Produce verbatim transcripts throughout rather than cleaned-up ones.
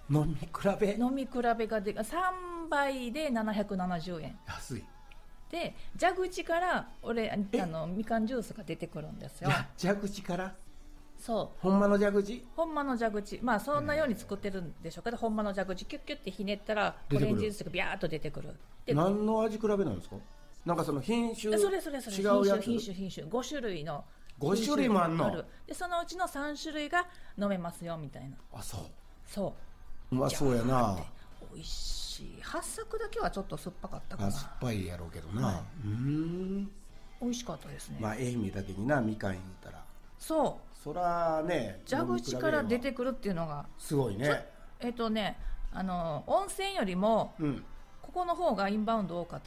飲み比べ飲み比べがでさんばいでななひゃくななじゅうえん安い。 で蛇口から俺あのみかんジュースが出てくるんですよ。 蛇口から？ そうほんまの蛇口？ ほんまの蛇口、まあそんなように作ってるんでしょうけど、ほんまの蛇口キュッキュッてひねったらオレンジジュースがビャーっと出てくる。で何の味比べなんですか？なんかその品種それそれそれ違うやつ？ 品種品種ご種類のご種類もあんの？ ある。でそのうちのさん種類が飲めますよみたいな。 あ、そう。 そううまそうやな。 美味しい。八作だけはちょっと酸っぱかったかな。 あ、酸っぱいやろうけどな、 はい、 うーん美味しかったですね。 まあ愛媛だけになみかん言うたらそうそらね蛇口から出てくるっていうのがすごいね。 えっとねあの温泉よりも、うん、ここの方がインバウンド多かった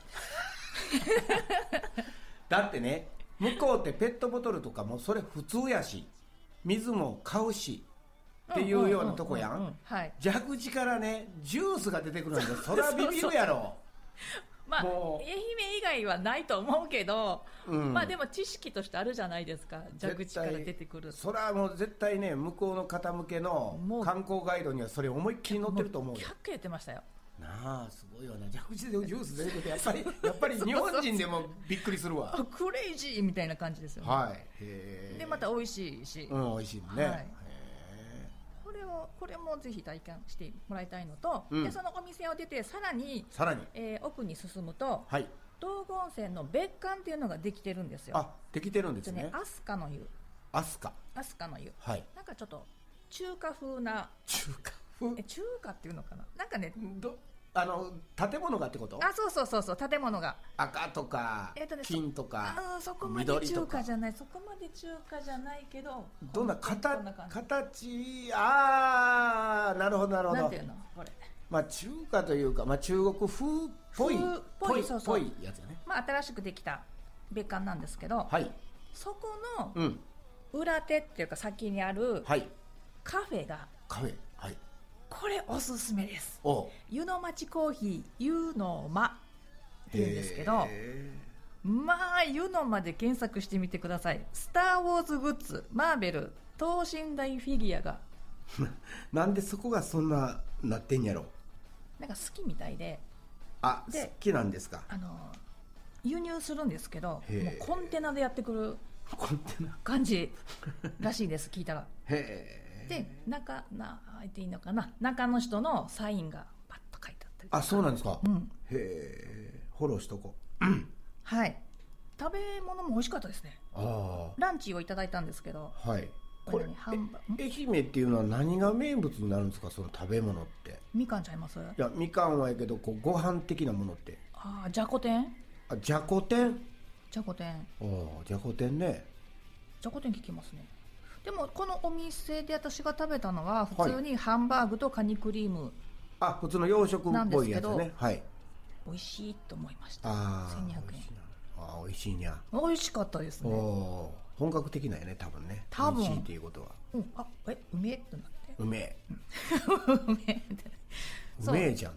ですだってね向こうってペットボトルとかもそれ普通やし水も買うしっていうようなとこやん。蛇口からねジュースが出てくるんでそりゃビビるやろまあ愛媛以外はないと思うけど、うん、まあでも知識としてあるじゃないですか。蛇口から出てくるそれはもう絶対ね向こうの方向けの観光ガイドにはそれ思いっきり載ってると思うよ。 ひゃっかい言ってましたよ。 なあすごいよな。蛇口でジュース出てくるとやっぱりやっぱり日本人でもびっくりするわクレイジーみたいな感じですよね。 はい。へでまた美味しいし、 うん、美味しいもんね、はい、 これをこれもぜひ体験してもらいたいのと、うん、でそのお店を出てさらにさらに、 えー、奥に進むと、 はい、 道後温泉の別館っていうのができてるんですよ。 あ、できてるんですね。 飛鳥の湯。 飛鳥飛鳥の湯、 はい、 なんかちょっと中華風な中華風え中華っていうのかな、なんかねどあの建物がってこと？ あ、そうそうそうそう、建物が赤とか、えーとね、金とかあそこまで中華じゃない、そこまで中華じゃないけどどんな形形あーなるほどなるほど。 なんていうのこれ、 まあ、中華というか、まあ、中国風っぽいぽいそうそうぽいやつね。 まあ、新しくできた別館なんですけど、はい、そこの裏手っていうか先にあるカフェが、はい、 カフェ、はい、 これおすすめです。湯の町コーヒー湯の間っていうんですけど、まあ湯の間で検索してみてください。スターウォーズグッズ、マーベル等身大フィギュアがなんでそこがそんななってんやろ。 なんか好きみたいで、 あ、で好きなんですか。 あの輸入するんですけど、もうコンテナでやってくるコンテナ感じらしいです聞いたら。 へーで中な入っていいのかな、中の人のサインがパッと書いてあったりとか。 あ、そうなんですか、 うん、 へえ、フォローしとこうはい、食べ物も美味しかったですね。あ、ランチをいただいたんですけど、 はい、これ愛媛っていうのは何が名物になるんですか、その食べ物って。 みかんちゃいます？いや、みかんはやけどこうご飯的なものって。 ああ、じゃこ天。 あ、じゃこ天。 じゃこ天。 おじゃこ天ね。 じゃこ天聞きますね。でもこのお店で私が食べたのは普通にハンバーグとカニクリーム、はい、 あ、普通の洋食っぽいやつね。はい、 美味しいと思いました。 あ、 せんにひゃくえん。 あ、美味しいにゃ。 美味しかったですね。 お、本格的なんやね、多分ね。 多分美味しいっていうことは、 うん、あ、え、うめえってなって、 うめえうめえってうめえじゃんって。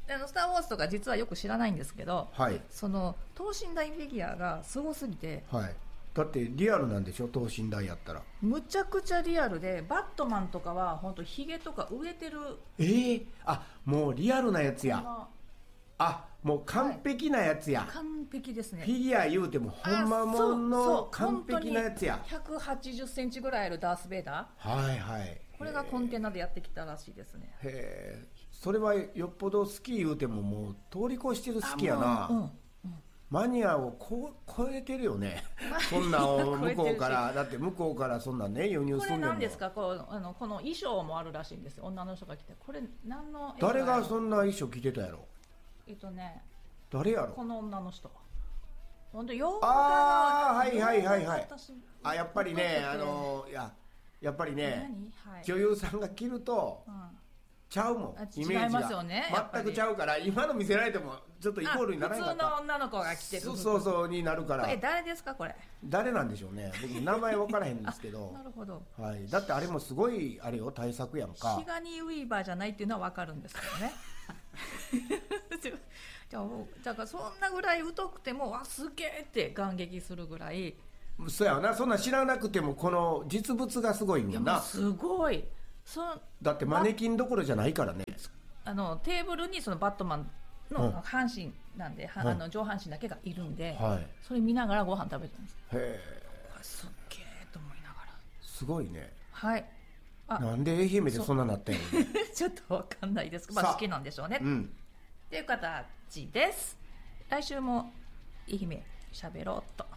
あのスター・ウォーズとか実はよく知らないんですけど、 はい、 その等身大フィギュアがすごすぎて、 はい、だってリアルなんでしょ、等身大やったら。 むちゃくちゃリアルで、バットマンとかは本当ヒゲとか植えてる。 えー、あ、もうリアルなやつや。あ、もう完璧なやつや、はい、 完璧ですね。 フィギュア言うてもほんまもんの完璧なやつや。 ひゃくはちじゅっセンチぐらいあるダース・ベイダー、 はいはい、 これがコンテナでやってきたらしいですね。 へえ、それはよっぽど好き言うてももう通り越してる好きやな、うんうん、マニアをこ超えてるよねそんなを向こうからだって向こうからそんなね輸入するんでも。 これ何ですか、こうあのこの衣装もあるらしいんですよ、女の人が着て。これ何の誰がそんな衣装着てたやろ。 えっとね、 誰やろ、 この女の人。本当洋画が、ああ、はいはいはいはい。あ、やっぱりね、あのいややっぱりね、はい、女優さんが着ると、うん、ちゃうもん、イメージが違いますよね、全くちゃうから、今の見せられてもちょっとイコールにならないかった。 普通の女の子が着てる。 そうそうそうになるから。 え、誰ですかこれ。 誰なんでしょうね、僕名前分からへんんですけどなるほど、 はい、だってあれもすごいあれよ、大作やんか。 シガニー・ウィーバーじゃないっていうのは分かるんですけどねじゃあだからそんなぐらい疎くてもわすげえって感激するぐらい。 そうやな、そんな知らなくてもこの実物がすごいんやな。 すごいそだってマネキンどころじゃないからね。 あのテーブルにそのバットマンの半身なんで、うん、あの上半身だけがいるんで、はい、それ見ながらご飯食べてるんです。へえ、すっげえと思いながら。 すごいね。 はい。 あ、なんで愛媛でそんななってんのちょっとわかんないですけど、まあ、好きなんでしょうね、うん、っていう形です。来週も愛媛しゃべろうっと。